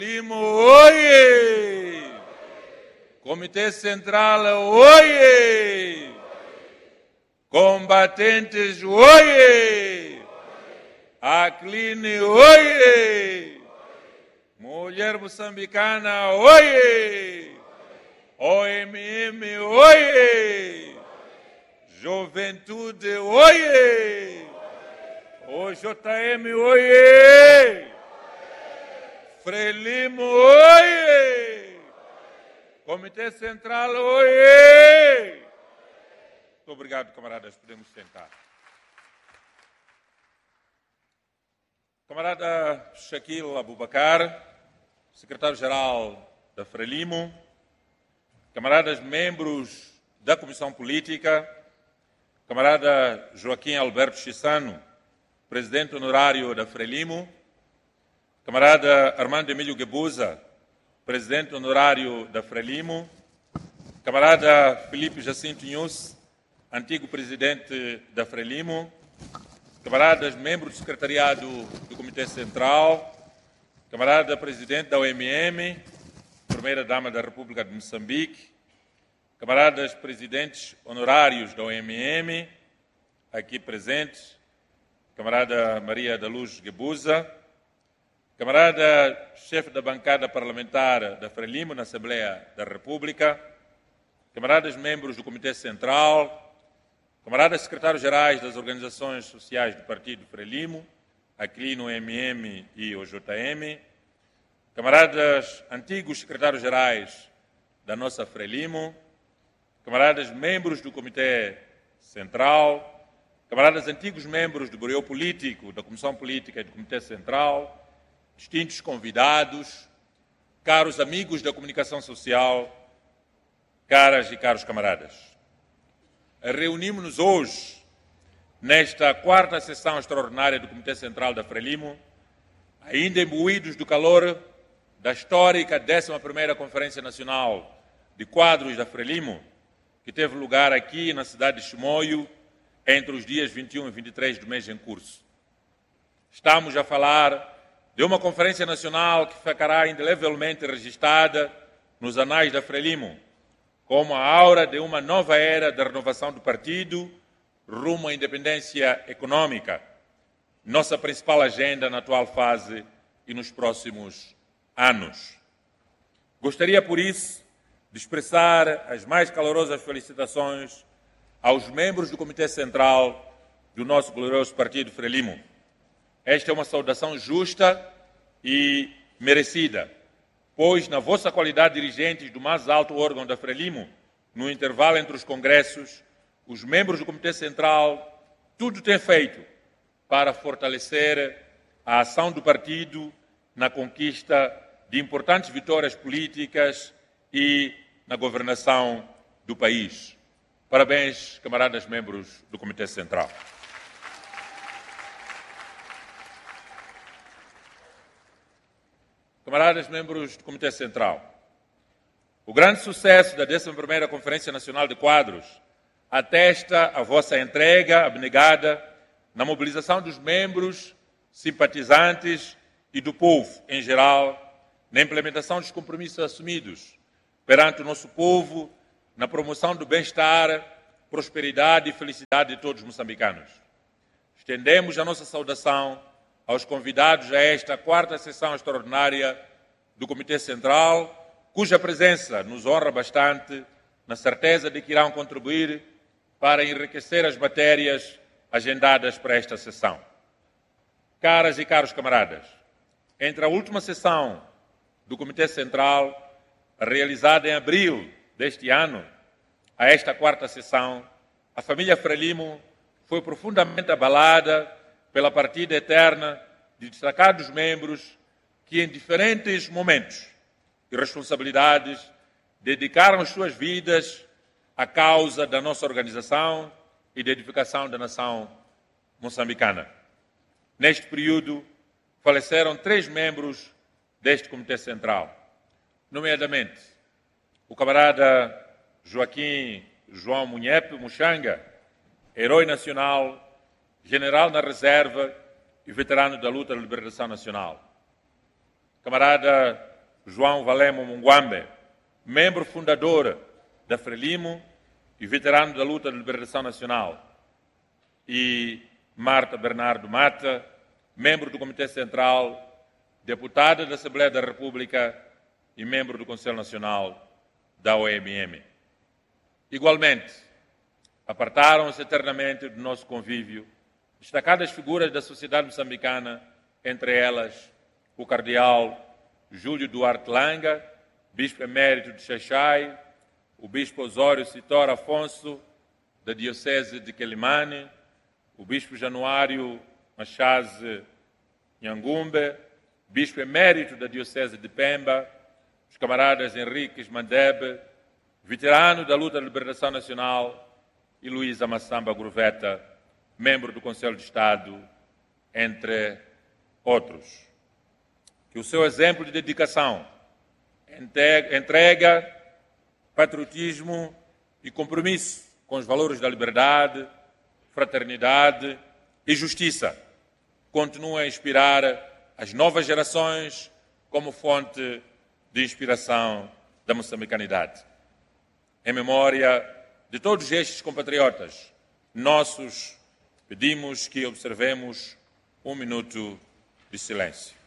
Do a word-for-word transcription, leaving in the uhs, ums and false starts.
Frelimo, oie! Comitê Central, oie! Combatentes, oie! Acline, oie! Mulher moçambicana, oie! O M M, oie! Juventude, oie! O J M, oie! Frelimo, oie! Comitê Central, oie! Muito obrigado, camaradas. Podemos sentar. Camarada Shaquille Abubakar, secretário-geral da Frelimo, camaradas membros da Comissão Política, camarada Joaquim Alberto Chissano, presidente honorário da Frelimo, camarada Armando Emílio Guebuza, presidente honorário da Frelimo, camarada Felipe Jacinto Nhus, antigo presidente da Frelimo, camaradas membros do secretariado do Comitê Central, camarada presidente da O M M, primeira-dama da República de Moçambique, camaradas presidentes honorários da O M M, aqui presentes, camarada Maria da Luz Guebuza, camarada chefe da bancada parlamentar da Frelimo na Assembleia da República, camaradas membros do Comitê Central, camaradas secretários-gerais das organizações sociais do Partido Frelimo, aqui no O M M e o J M, camaradas antigos secretários-gerais da nossa Frelimo, camaradas membros do Comitê Central, camaradas antigos membros do Bureau Político, da Comissão Política e do Comitê Central, distintos convidados, caros amigos da comunicação social, caras e caros camaradas. Reunimos-nos hoje, nesta quarta sessão extraordinária do Comitê Central da Frelimo, ainda imbuídos do calor da histórica décima primeira Conferência Nacional de Quadros da Frelimo, que teve lugar aqui na cidade de Chimoio, entre os dias vinte e um e vinte e três do mês em curso. Estamos a falar de uma Conferência Nacional que ficará indelevelmente registrada nos anais da Frelimo, como a aura de uma nova era da renovação do partido rumo à independência econômica, nossa principal agenda na atual fase e nos próximos anos. Gostaria, por isso, de expressar as mais calorosas felicitações aos membros do Comitê Central do nosso glorioso Partido Frelimo. Esta é uma saudação justa e merecida, pois, na vossa qualidade de dirigentes do mais alto órgão da Frelimo, no intervalo entre os congressos, os membros do Comitê Central tudo têm feito para fortalecer a ação do partido na conquista de importantes vitórias políticas e na governação do país. Parabéns, camaradas membros do Comitê Central. Camaradas membros do Comitê Central, o grande sucesso da décima primeira Conferência Nacional de Quadros atesta a vossa entrega abnegada na mobilização dos membros, simpatizantes e do povo em geral, na implementação dos compromissos assumidos perante o nosso povo, na promoção do bem-estar, prosperidade e felicidade de todos os moçambicanos. Estendemos a nossa saudação aos convidados a esta quarta sessão extraordinária do Comitê Central, cuja presença nos honra bastante, na certeza de que irão contribuir para enriquecer as matérias agendadas para esta sessão. Caras e caros camaradas, entre a última sessão do Comitê Central, realizada em abril deste ano, a esta quarta sessão, a família Frelimo foi profundamente abalada pela partida eterna de destacados membros que, em diferentes momentos e responsabilidades, dedicaram as suas vidas à causa da nossa organização e da edificação da nação moçambicana. Neste período, faleceram três membros deste Comitê Central, nomeadamente o camarada Joaquim João Munhepe Muxanga, herói nacional, general na reserva e veterano da luta da libertação nacional. Camarada João Valemo Munguambe, membro fundador da Frelimo e veterano da luta de liberação nacional, e Marta Bernardo Mata, membro do Comitê Central, deputada da Assembleia da República e membro do Conselho Nacional da O M M. Igualmente, apartaram-se eternamente do nosso convívio destacadas figuras da sociedade moçambicana, entre elas o cardeal Júlio Duarte Langa, bispo emérito de Xaixai, o bispo Osório Citor Afonso, da diocese de Quelimane, o bispo Januário Machaze Nhangumbe, bispo emérito da diocese de Pemba, os camaradas Henriques Mandebe, veterano da luta de liberação nacional, e Luísa Massamba Gruveta, membro do Conselho de Estado, entre outros. Que o seu exemplo de dedicação, entrega, patriotismo e compromisso com os valores da liberdade, fraternidade e justiça continue a inspirar as novas gerações como fonte de inspiração da moçambicanidade. Em memória de todos estes compatriotas nossos, pedimos que observemos um minuto de silêncio.